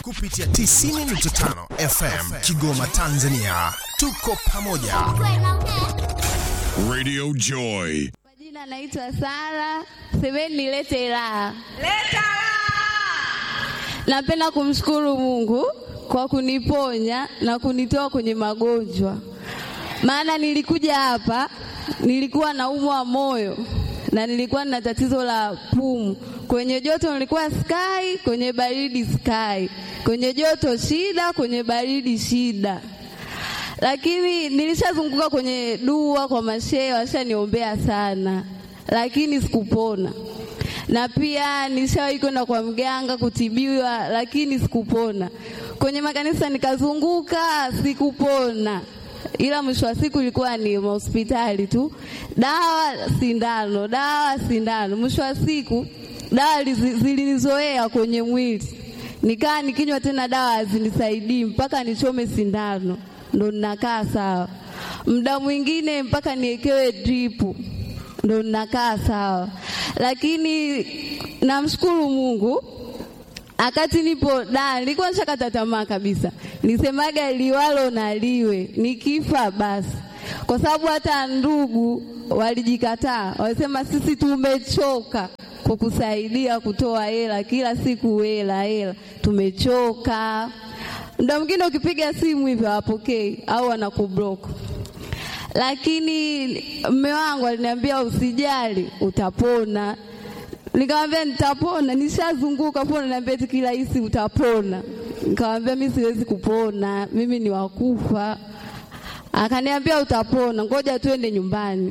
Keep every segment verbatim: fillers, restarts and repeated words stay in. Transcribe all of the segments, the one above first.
kupitia tisini nukta tano F M Kigoma, Tanzania. Tuko pamoja. Radio Joy. Jina naitwa Sara, semeni nilete raha. Leta raha. Napenda kumshukuru Mungu kwa kuniponya na kunitoa kwenye magonjwa. Maana nilikuja hapa, nilikuwa naumwa moyo na nilikuwa na tatizo la pumu. Kwenye joto nilikuwa sky, kwenye baridi sky. Kwenye joto shida, kwenye baridi shida. Lakini nilishazunguka kwenye dua kwa mashehe, washaniombea sana. Lakini sikupona. Na pia nishawahi kwenda kwa mganga kutibiwa, lakini sikupona. Kwenye makanisa nikazunguka, sikupona. Ila mwisho wa siku ilikuwa ni hospitali tu. Dawa sindano, dawa sindano. Mwisho wa siku dawa zilinizoea kwenye mwili. Nikaa nikinywa tena dawa hazinisaidii mpaka nichome sindano. Ndo ninakaa sawa. Muda mwingine mpaka niekewe drip. Ndo ninakaa sawa. Lakini namshukuru Mungu. Akati nipo da nilikuwa nishakata tamaa kabisa. Nisemaga liwalo na liwe, nikifa basi. Kwa sababu hata ndugu walijikataa. Walisema sisi tumechoka kukusaidia kutoa hela kila siku, hela hela. Tumechoka. Muda mwingine ukipiga simu hivi hawapokei au wanakublock. Lakini mume wangu aliniambia usijali, utapona. Nikamwambia nitapona, nishazunguka pona, niambia kila hisi utapona. Nikamwambia mimi siwezi kupona, mimi ni wakufa. Akaniambia utapona, ngoja tuende nyumbani.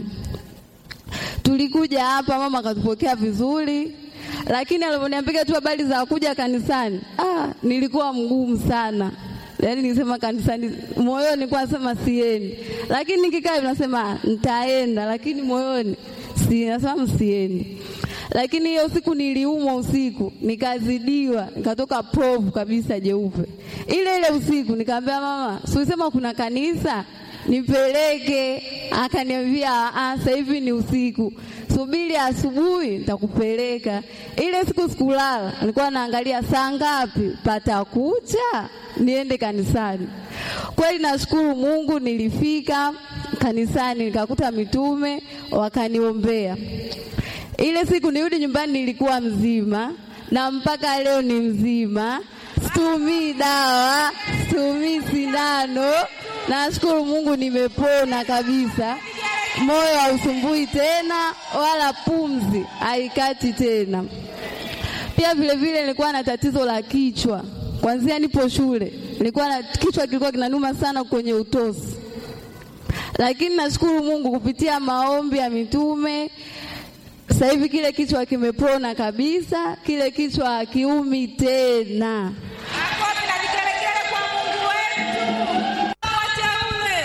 Tulikuja hapa, mama akatupokea vizuri. Lakini aliponiambia tu habari za kuja kanisani, ah, nilikuwa mgumu sana. Yaani nisema kanisani, moyoni nilikuwa nasema siendi. Lakini nikikaa nasema nitaenda, lakini moyoni si nasema msiendi. Lakini hiyo siku niliumwa usiku, nikazidiwa, nikatoka povu kabisa jeupe. Ile ile usiku nikamwambia mama, si usema kuna kanisa? Nipeleke. Akaniambia ah, sasa hivi ni usiku. Subiri asubuhi nitakupeleka. Ile siku sikulala, nilikuwa naangalia saa ngapi patakucha niende kanisani. Kweli nashukuru Mungu, nilifika kanisani nikakuta mitume wakaniombea. Ile siku nirudi nyumbani nilikuwa mzima na mpaka leo ni mzima. Situmii dawa, situmii sindano. Nashukuru Mungu nimepona kabisa. Moyo hausumbui tena wala pumzi haikati tena. Pia vile vile nilikuwa na tatizo la kichwa. Kwanza nipo shule, nilikuwa na kichwa kilikuwa kinanuma sana kwenye utosi. Lakini nashukuru Mungu kupitia maombi ya mitume sasa hivi kile kichwa kimepona kabisa, kile kichwa hakiumi tena. Makofi na vigelegele kwa Mungu wetu. Wateule.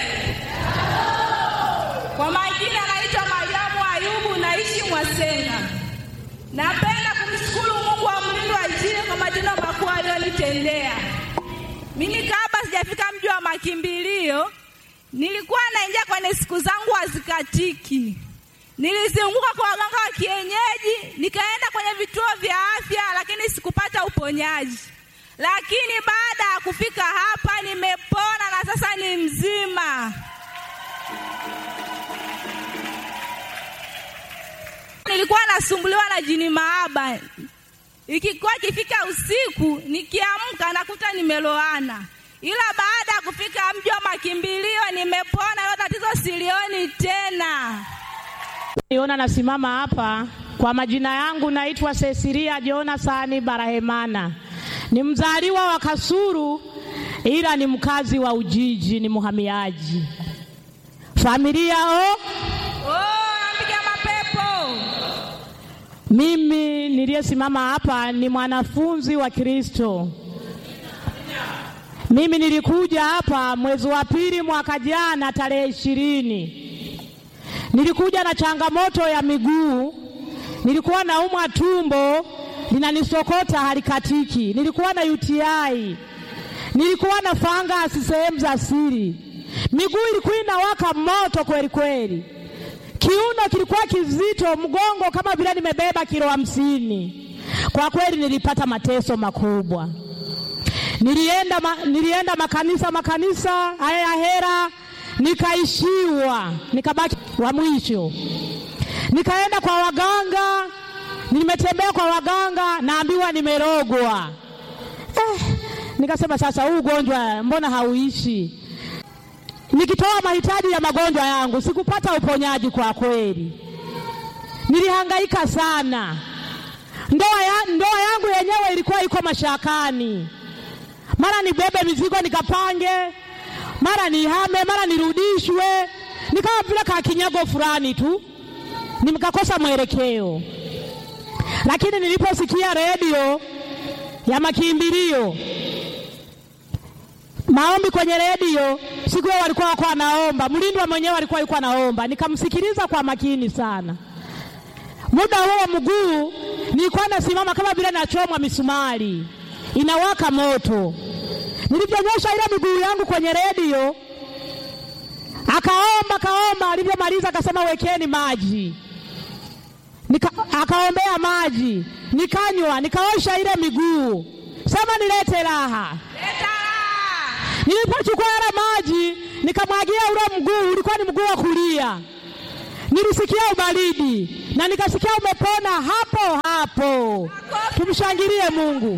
Kwa majina naitwa Mariamu Ayubu, naishi Mwasenga. Napenda kumshukuru Mungu wa mlindo wa Injili kwa matendo makuu aliyonitendea. Mimi kabla sijafika mji wa makimbilio, nilikuwa naingia kwenye siku zangu hazikatiki. Nilizunguka kwa waganga wa kienyeji, nikaenda kwenye vituo vya afya, lakini sikupata uponyaji. Lakini baada ya kufika hapa nimepona na sasa ni mzima. Nilikuwa nasumbuliwa na jini mahaba. Ikikuwa kifika usiku, nikiamka nakuta nimeloana. Ila baada ya kufika mji wa makimbilio nimepona, hilo tatizo silioni tena. Niona nasimama hapa kwa majina yangu naitwa Cecilia Jonathan Barahemana. Ni mzaliwa wa Kasuru ila ni mkazi wa Ujiji, ni muhamiaji. Familia o? Oh, napiga mapepo. Mimi niliyesimama hapa ni mwanafunzi wa Kristo. Mimi nilikuja hapa mwezi wa pili mwaka jana tarehe ishirini. Nilikuja na changamoto ya miguu. Nilikuwa naumwa tumbo, linanisokota halikatiki. Nilikuwa na U T I. Nilikuwa na fangasi sehemu za siri. Miguu ilikuwa inawaka moto kweli kweli. Kiuno kilikuwa kizito, mgongo kama vile nimebeba kilo hamsini. Kwa kweli nilipata mateso makubwa. Nilienda ma, nilienda makanisa makanisa haya ya hera, nikaishiwa, nikabaki wa mwisho. Nikaenda kwa waganga, nimetembea kwa waganga, naambiwa nimerogwa. Eh, nikasema sasa huu ugonjwa mbona hauishi? Nikitoa mahitaji ya magonjwa yangu, sikupata uponyaji kwa kweli. Nilihangaika sana. Ndoa ya, ndoa yangu yenyewe ilikuwa iko mashakani. Mara nibebe mizigo nikapange, mara nihame, mara nirudishwe. Nikawa vile ka kinyago fulani tu. Nikakosa mwelekeo. Lakini niliposikia redio ya makimbilio, maombi kwenye redio, siku hiyo walikuwa wako wanaomba, mlindwa mwenyewe alikuwa yuko anaomba, nikamsikiliza kwa makini sana. Muda huo mguu nilikuwa nasimama kama vile nachomwa misumari, inawaka moto. Nilivyonyosha ile miguu yangu kwenye redio, akaomba kaomba, alivyomaliza akasema wekeni maji. Nika, akaombea maji, nikanywa, nikaosha ile miguu. Sema nilete raha. Leta raha. Nilipochukua ile maji, nikamwagia ule mguu, ulikuwa ni mguu wa kulia. Nilisikia ubaridi na nikasikia umepona hapo hapo. Tumshangilie Mungu.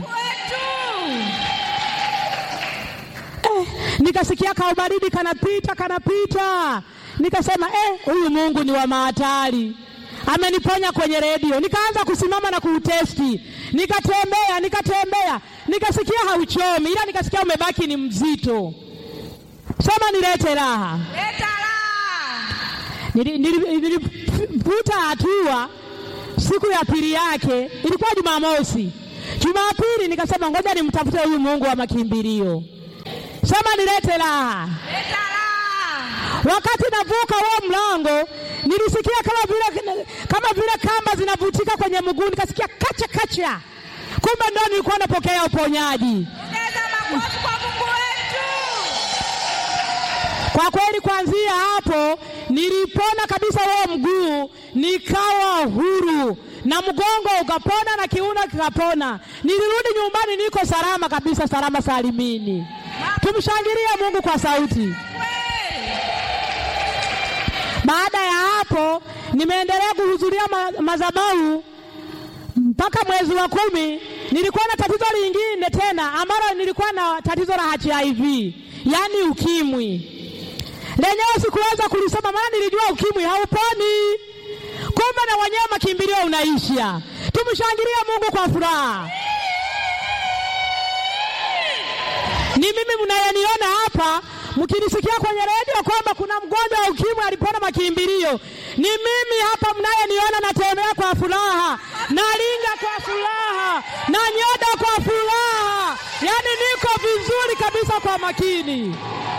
Eh, nikasikia ka ubaridi kanapita kanapita. Nikasema eh, huyu Mungu ni wa mahatari. Ameniponya kwenye redio. Nikaanza kusimama na kuutesti. Nikatembea, nikatembea. Nikasikia hauchomi, ila nikasikia umebaki ni mzito. Sema nilete raha. Leta raha. Nilivuta hatua. Siku ya pili yake ilikuwa Jumamosi. Jumapili nikasema ngoja nimtafute huyu Mungu wa makimbilio. Sema nilete raha. Leta raha. Wakati navuka huo mlango, nilisikia kama vile kama vile kamba zinavutika kwenye mguu, nikasikia kacha kacha. Kumbe ndo nilikuwa napokea uponyaji. Ongeza makofi kwa Mungu wetu. Kwa kweli kuanzia hapo nilipona kabisa huo mguu, nikawa huru. Na mgongo ukapona na kiuno kikapona. Nilirudi nyumbani niko salama kabisa, salama salimini. Tumshangilie Mungu kwa sauti. Baada ya hapo nimeendelea kuhudhuria ma, madhabahu mpaka mwezi wa kumi. Nilikuwa na tatizo lingine tena ambalo nilikuwa na tatizo la H I V, yani ukimwi. Lenyewe sikuweza kulisoma maana nilijua ukimwi hauponi. Kumbe na wenyewe makimbilio unaisha. Tumshangilie Mungu kwa furaha. Ni mimi mnayeniona hapa mkinisikia kwenye redio kwamba kuna mgonjwa wa ukimwi alipona makimbilio. Ni mimi hapa mnayeniona natembea kwa furaha, nalinga kwa furaha, na nyoda kwa furaha. Yaani niko vizuri kabisa kwa makini.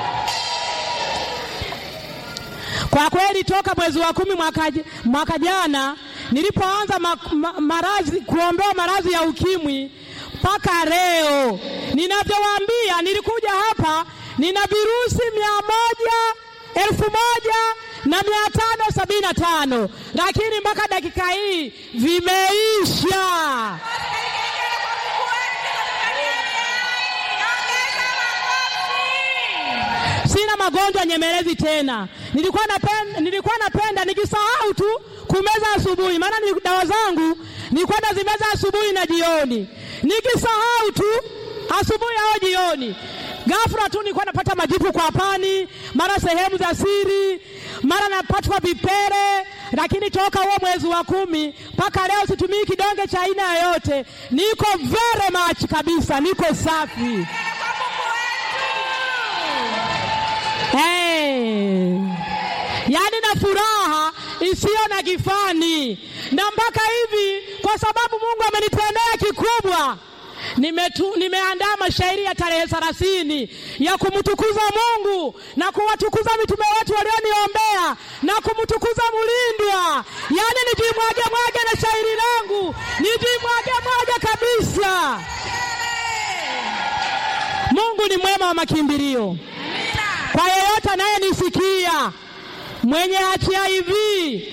Kwa kweli toka mwezi wa kumi mwaka, mwaka jana nilipoanza ma, ma, marazi kuombewa maradhi ya ukimwi mpaka leo ninavyowaambia, nilikuja hapa nina virusi mia moja elfu moja na mia tano sabini na tano, lakini mpaka dakika hii vimeisha. Sina magonjwa nyemelezi tena. Nilikuwa napenda, nilikuwa napenda nikisahau tu kumeza asubuhi, maana ni dawa zangu nilikuwa nazimeza asubuhi na jioni. Nikisahau tu asubuhi au jioni, ghafla tu nilikuwa napata majipu kwa pani, mara sehemu za siri, mara napatwa vipere. Lakini toka huo mwezi wa kumi mpaka leo situmii kidonge cha aina yoyote. Niko very much kabisa, niko safi. Hey. Yaani na furaha isiyo na kifani. Na mpaka hivi kwa sababu Mungu amenitendea kikubwa, Nimetu, nimeandaa mashairi ya tarehe thelathini ya kumtukuza Mungu na kuwatukuza mitume wetu walioniombea na kumtukuza Mulindwa. Yaani nijimwage mwage na shairi langu, nijimwage mwage kabisa. Mungu ni mwema wa makimbilio. Kwa yeyote anayenisikia mwenye H I V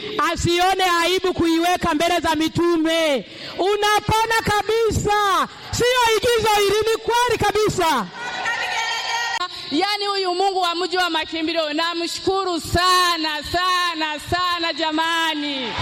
asione aibu kuiweka mbele za mitume. Unapona kabisa. Sio igizo hili, ni kweli kabisa. Yaani huyu Mungu wa mji wa makimbilio namshukuru sana sana sana jamani.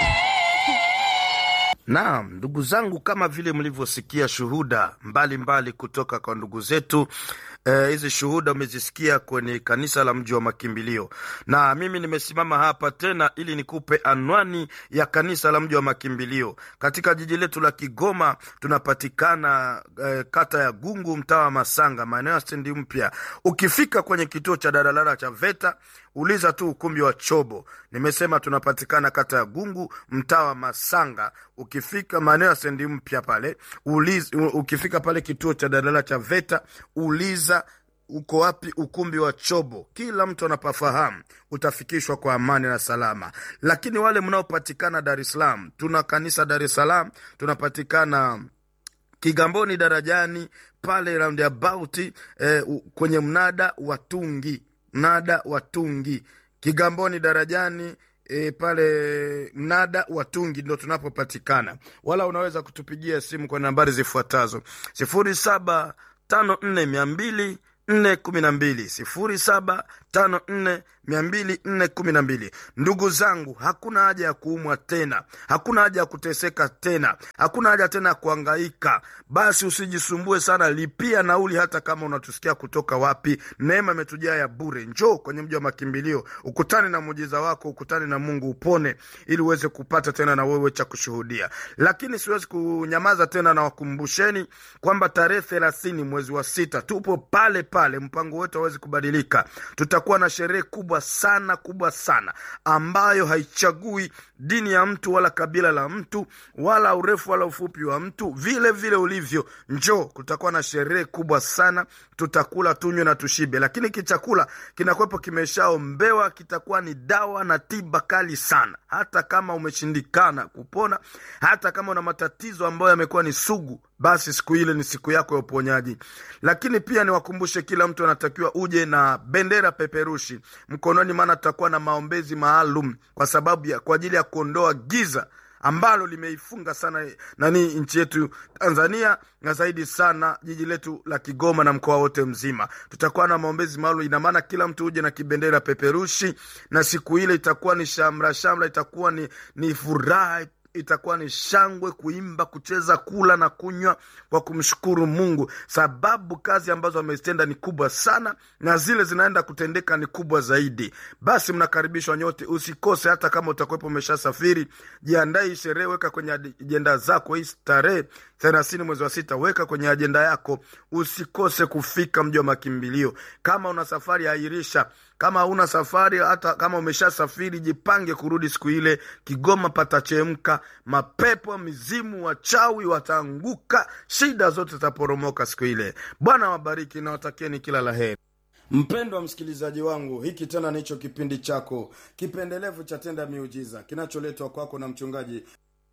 Naam, ndugu zangu, kama vile mlivyosikia shuhuda mbalimbali mbali kutoka kwa ndugu zetu, hizi e, shuhuda umezisikia kwenye kanisa la mji wa makimbilio. Na mimi nimesimama hapa tena ili nikupe anwani ya kanisa la mji wa makimbilio. Katika jiji letu la Kigoma tunapatikana e, kata ya Gungu, mtaa wa Masanga, maeneo ya stendi mpya. Ukifika kwenye kituo cha daladala cha VETA, uliza tu ukumbi wa Chobo. Nimesema tunapatikana kata ya Gungu, mtaa wa Masanga. Ukifika maeneo ya stendi mpya pale, uliza, ukifika pale kituo cha daladala cha VETA, uliza uko wapi ukumbi wa Chobo. Kila mtu anapafahamu, utafikishwa kwa amani na salama. Lakini wale mnaopatikana Dar es Salaam, tuna kanisa Dar es Salaam, tunapatikana Kigamboni darajani pale roundabout eh, kwenye mnada wa Tungi, mnada wa Tungi. Kigamboni darajani E, pale mnada wa Tungi ndo tunapopatikana. Wala unaweza kutupigia simu kwa nambari zifuatazo: sifuri saba tano nne mia mbili nne kumi na mbili, sifuri saba tano nne mia mbili nne kumi na mbili. Ndugu zangu, hakuna haja ya kuumwa tena, hakuna haja ya kuteseka tena, hakuna haja tena ya kuhangaika. Basi usijisumbue sana, lipia nauli hata kama unatusikia kutoka wapi. Neema imetujaa ya bure. Njoo kwenye mji wa makimbilio, ukutane na muujiza wako, ukutane na Mungu, upone ili uweze kupata tena na wewe cha kushuhudia. Lakini siwezi kunyamaza tena, na wakumbusheni kwamba tarehe thelathini mwezi wa sita tupo pale pale, mpango wetu hawezi kubadilika. Tutakuwa na sherehe kubwa sana kubwa sana ambayo haichagui dini ya mtu wala kabila la mtu wala urefu wala ufupi wa mtu, vile vile ulivyo. Njoo, kutakuwa na sherehe kubwa sana. Tutakula, tunywe na tushibe. Lakini kichakula kinakuwepo kimeshaombewa, kitakuwa ni dawa na tiba kali sana. Hata kama umeshindikana kupona, hata kama una matatizo ambayo yamekuwa ni sugu, basi siku ile ni siku yako ya uponyaji. Lakini pia niwakumbushe, kila mtu anatakiwa uje na bendera peperushi mkononi, maana tutakuwa na maombezi maalum kwa sababu ya kwa ajili ya kuondoa giza ambalo limeifunga sana nani nchi yetu Tanzania, na zaidi sana jiji letu la Kigoma na mkoa wote mzima. Tutakuwa na maombezi maalum, ina maana kila mtu uje na kibendera peperushi, na siku ile itakuwa ni shamra shamra, itakuwa ni ni furaha, itakuwa ni shangwe, kuimba, kucheza, kula na kunywa kwa kumshukuru Mungu, sababu kazi ambazo amezitenda ni kubwa sana na zile zinaenda kutendeka ni kubwa zaidi. Basi mnakaribishwa nyote, usikose. Hata kama utakuwepo umeshasafiri, jiandae sherehe, weka kwenye ajenda zako hii tarehe thelathini mwezi wa sita, weka kwenye ajenda yako, usikose kufika mji wa makimbilio. Kama una safari, airisha. Kama una safari, hata kama umeshasafiri, jipange kurudi siku ile. Kigoma patachemka, mapepo, mizimu, wachawi wataanguka, shida zote zitaporomoka siku ile. Bwana wabariki na watakieni kila laheri. Mpendwa msikilizaji wangu, hiki tena nicho kipindi chako kipendelevu cha Tenda Miujiza, kinacholetwa kwako na mchungaji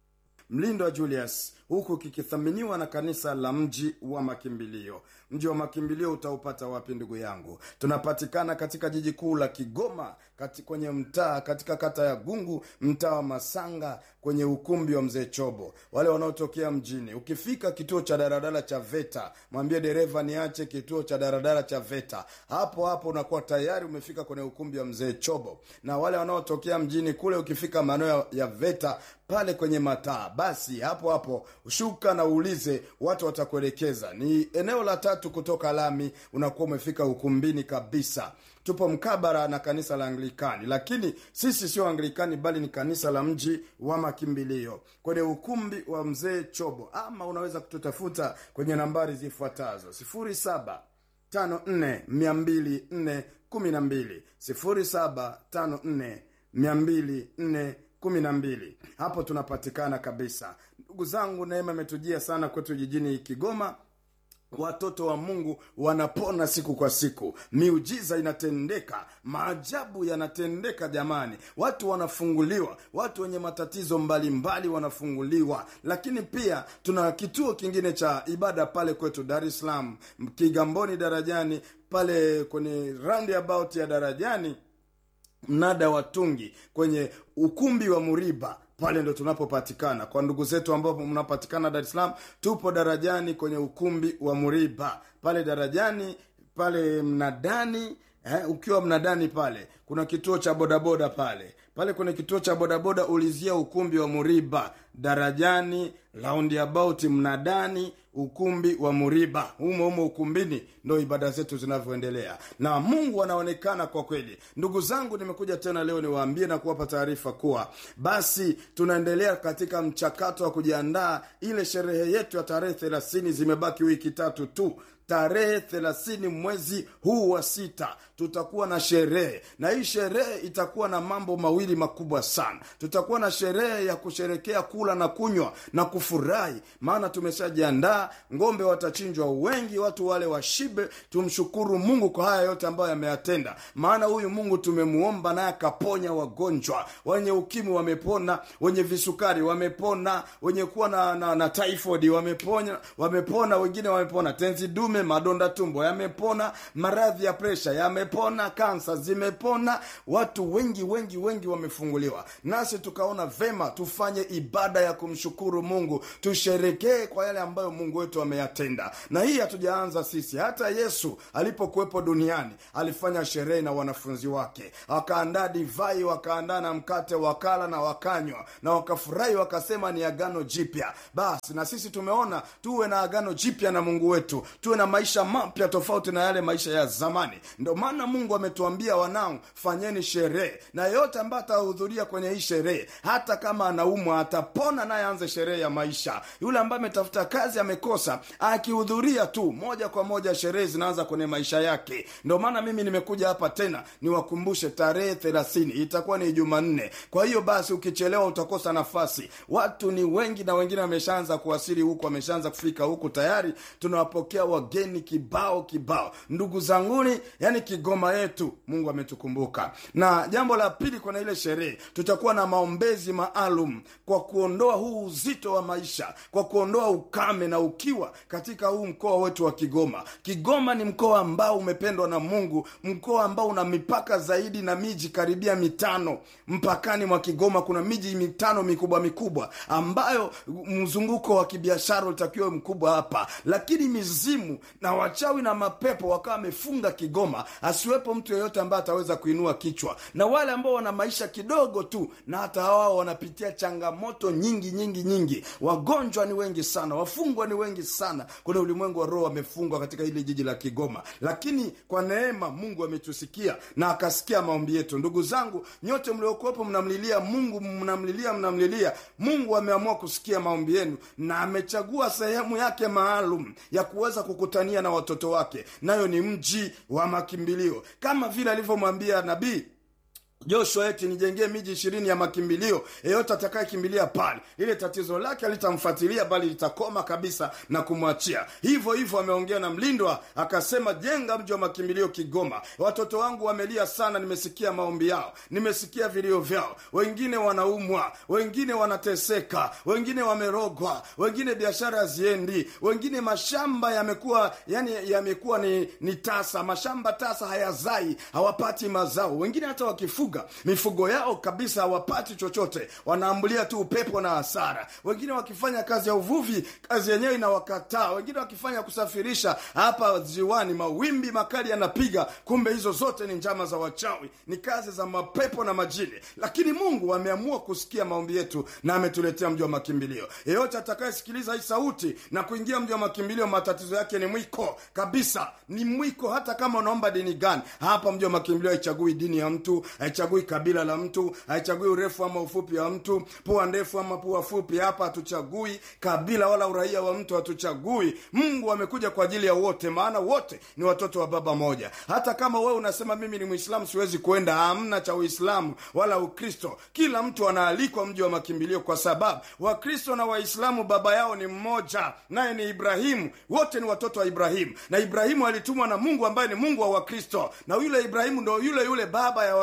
Mlindwa Julius, huku kikithaminiwa na kanisa la mji wa makimbilio. Mji wa makimbilio utaupata wapi ndugu yangu? Tunapatikana katika jiji kuu la Kigoma, katika kwenye mtaa, katika kata ya Gungu, mtaa wa Masanga, kwenye ukumbi wa Mzee Chobo. Wale wanaotokea mjini, ukifika kituo cha daradara cha VETA, mwambie dereva niache kituo cha daradara cha VETA. Hapo hapo unakuwa tayari umefika kwenye ukumbi wa Mzee Chobo. Na wale wanaotokea mjini kule, ukifika maeneo ya VETA pale kwenye mataa, basi hapo hapo ushuka na uulize, watu watakuelekeza. Ni eneo la tatu kutoka lami, unakuwa umefika ukumbini kabisa. Tupo mkabara na kanisa la Anglikani, lakini sisi sio Anglikani bali ni kanisa la mji wa makimbilio, kwenye ukumbi wa Mzee Chobo. Ama unaweza kututafuta kwenye nambari zifuatazo: sifuri saba tano nne mia mbili nne kumi na mbili, sifuri saba tano nne mia mbili nne kumi na mbili. Hapo tunapatikana kabisa. Ndugu zangu, neema imetujia sana kwetu jijini Kigoma. Watoto wa Mungu wanapona siku kwa siku, miujiza inatendeka, maajabu yanatendeka jamani. Watu wanafunguliwa, watu wenye matatizo mbalimbali mbali wanafunguliwa. Lakini pia tuna kituo kingine cha ibada pale kwetu Dar es Salaam, Kigamboni darajani, pale kwenye roundabout ya darajani, mnada wa Tungi, kwenye ukumbi wa Muriba pale ndo tunapopatikana. Kwa ndugu zetu ambao mnapatikana Dar es Salaam, tupo Darajani kwenye ukumbi wa Muriba. Pale Darajani, pale mnadani, eh, ukiwa mnadani pale kuna kituo cha bodaboda pale. Pale kuna kituo cha bodaboda, ulizia ukumbi wa Muriba, Darajani, roundabout mnadani, ukumbi wa Muriba. Humo humo ukumbini ndo ibada zetu zinavyoendelea, na Mungu anaonekana kwa kweli. Ndugu zangu, nimekuja tena leo niwaambie na kuwapa taarifa kuwa basi tunaendelea katika mchakato wa kujiandaa ile sherehe yetu ya tarehe thelathini. Zimebaki wiki tatu tu. Tarehe thelathini mwezi huu wa sita tutakuwa na sherehe, na hii sherehe itakuwa na mambo mawili makubwa sana. Tutakuwa na sherehe ya kusherekea kula na kunywa na kufurahi, maana tumeshajiandaa. Ngombe watachinjwa wengi, watu wale washibe, tumshukuru Mungu kwa haya yote ambayo ameyatenda. Maana huyu Mungu tumemuomba naye akaponya wagonjwa. Wenye ukimwi wamepona, wenye visukari wamepona, wenye kuwa na, na, na typhoid wamepona, wamepona, wengine wamepona tenzi dume, madonda tumbo yamepona, maradhi ya presha yamepona, kansa zimepona, watu wengi wengi wengi wamefunguliwa. Nasi tukaona vema tufanye ibada ya kumshukuru Mungu, tusherekee kwa yale ambayo Mungu wetu ameyatenda. Na hii hatujaanza sisi, hata Yesu alipokuwepo duniani alifanya sherehe na wanafunzi wake, wakaandaa divai, wakaandaa na mkate, wakala na wakanywa na wakafurahi, wakasema ni agano jipya. Basi na sisi tumeona tuwe na agano jipya na Mungu wetu, tuwe na maisha mapya tofauti na yale maisha ya zamani. Ndio maana Mungu ametuambia, wanangu, fanyeni sherehe, na yote ambaye atahudhuria kwenye hii sherehe, hata kama anaumwa atapona, naye aanze sherehe ya maisha. Yule ambaye ametafuta kazi amekosa, akihudhuria tu moja kwa moja sherehe zinaanza kwenye maisha yake. Ndio maana mimi nimekuja hapa tena niwakumbushe, tarehe thelathini itakuwa ni Jumanne. Kwa hiyo basi ukichelewa utakosa nafasi. Watu ni wengi na wengine wameshaanza kuwasili huku, wameshaanza kufika huku tayari. Tunawapokea wageni kibao kibao. Ndugu zanguni, yani Kigoma yetu Mungu ametukumbuka. Na jambo la pili, kwa ile sherehe tutakuwa na maombezi maalum kwa kuondoa huu uzito wa maisha, kwa kuondoa ukame na ukiwa katika huu mkoa wetu wa Kigoma. Kigoma ni mkoa ambao umependwa na Mungu, mkoa ambao una mipaka zaidi na miji karibia mitano. Mpakani mwa Kigoma kuna miji mitano mikubwa mikubwa ambayo mzunguko wa kibiashara utakiwa mkubwa hapa. Lakini mizimu na wachawi na mapepo wakawa wamefunga Kigoma, asiwepo mtu yeyote ambaye ataweza kuinua kichwa. Na wale ambao wana maisha kidogo tu, na hata hao wanapitia changamoto nyingi nyingi nyingi. Wagonjwa ni wengi sana, wafungwa ni wengi sana. Kuna ulimwengu wa roho wamefungwa katika hili jiji la Kigoma. Lakini kwa neema Mungu ametusikia na akasikia maombi yetu. Ndugu zangu, nyote mliokuwepo mnamlilia Mungu, mnamlilia mnamlilia Mungu, ameamua kusikia maombi yenu na amechagua sehemu yake maalum ya kuweza kukutania na watoto wake, nayo ni mji wa makimbilio. Kama vile alivyomwambia nabii Joshua, eti nijengee miji ishirini ya makimbilio, yeyote atakaye kimbilia pale, ile tatizo lake alitamfuatilia bali litakoma kabisa na kumwachia. Hivyo hivyo ameongea na mlindwa, akasema jenga mji wa makimbilio Kigoma. Watoto wangu wamelia sana, nimesikia maombi yao, nimesikia vilio vyao. Wengine wanaumwa, wengine wanateseka, wengine wamerogwa, wengine biashara haziendi, wengine mashamba yamekuwa yani yamekuwa ni, ni tasa, mashamba tasa, hayazai, hawapati mazao. Wengine hata wakifuga mifugo yao kabisa hawapati chochote, wanaambulia tu upepo na hasara. Wengine wakifanya kazi ya uvuvi, kazi yenyewe inawakataa. Wengine wakifanya kusafirisha hapa ziwani, mawimbi makali yanapiga. Kumbe hizo zote ni njama za wachawi, ni kazi za mapepo na majini. Lakini Mungu ameamua kusikia maombi yetu na ametuletea mji wa makimbilio. Yeyote atakayesikiliza hii sauti na kuingia mji wa makimbilio, matatizo yake ni mwiko kabisa, ni mwiko. Hata kama unaomba dini gani, hapa mji wa makimbilio haichagui dini ya mtu, haichagui kabila la mtu, haichagui urefu ama ufupi wa mtu, pua ndefu ama pua fupi. Hapa hatuchagui kabila wala uraia wa mtu, hatuchagui. Mungu amekuja kwa ajili ya wote, maana wote ni watoto wa baba moja. Hata kama wewe unasema mimi ni Muislamu siwezi kwenda, hamna cha Uislamu wala Ukristo. Kila mtu anaalikwa mji wa makimbilio, kwa sababu Wakristo na Waislamu baba yao ni mmoja, naye ni Ibrahimu. Wote ni watoto wa Ibrahimu, na Ibrahimu alitumwa na Mungu ambaye ni Mungu wa Wakristo, na yule Ibrahimu ndio yule yule baba ya Wakristo.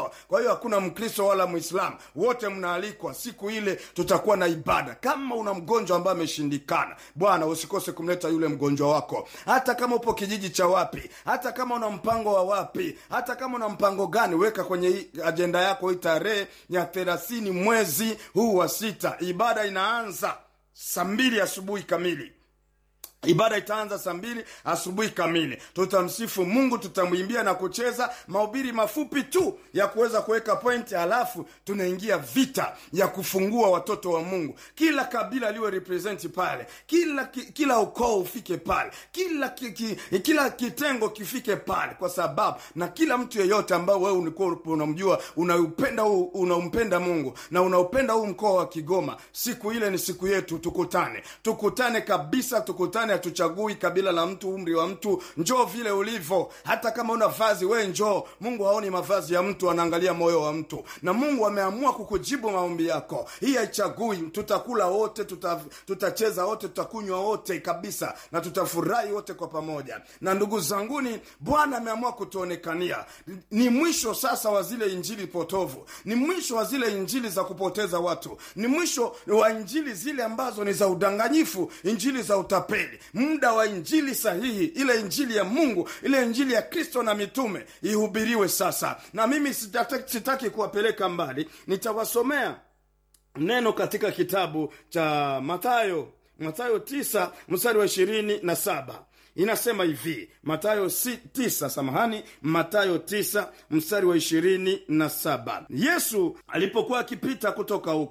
ndoa. Kwa hiyo hakuna Mkristo wala Muislamu, wote mnaalikwa. Siku ile tutakuwa na ibada. Kama una mgonjwa ambaye ameshindikana, bwana usikose kumleta yule mgonjwa wako, hata kama upo kijiji cha wapi, hata kama una mpango wa wapi, hata kama una mpango gani, weka kwenye ajenda yako hii tarehe ya thelathini mwezi huu wa sita. Ibada inaanza saa mbili asubuhi kamili. Ibada itaanza saa mbili asubuhi kamili. Tutamsifu Mungu, tutamwimbia na kucheza mahubiri mafupi tu ya kuweza kuweka pointi, halafu tunaingia vita ya kufungua watoto wa Mungu. Kila kabila liwe represent pale, kila kila ukoo ufike pale, kila ki, ki, kila kitengo kifike pale, kwa sababu na kila mtu yeyote ambao wewe ulikuwa unamjua, unaupenda huu, unampenda Mungu na unaupenda huu mkoa wa Kigoma, siku ile ni siku yetu. Tukutane, tukutane kabisa, tukutane. Hatuchagui kabila la mtu, umri wa mtu. Njoo vile ulivyo. Hata kama una vazi, we njoo. Mungu haoni mavazi ya mtu, anaangalia moyo wa mtu, na Mungu ameamua kukujibu maombi yako. Hii haichagui. Tutakula wote, tuta, tutacheza wote, tutakunywa wote kabisa, na tutafurahi wote kwa pamoja. Na ndugu zanguni, Bwana ameamua kutuonekania. Ni mwisho sasa wa zile injili potovu, ni mwisho wa zile injili za kupoteza watu, ni mwisho wa injili zile ambazo ni za udanganyifu, injili za utapeli. Muda wa injili sahihi, ile injili ya Mungu, ile injili ya Kristo na mitume ihubiriwe sasa. Na mimi sitaki, sitaki kuwapeleka mbali. Nitawasomea neno katika kitabu cha Mathayo, Mathayo tisa mstari wa ishirini na saba. Inasema hivi, Mathayo si, tisa, samahani, Mathayo tisa mstari wa ishirini na saba. Yesu alipokuwa akipita kutoka huko,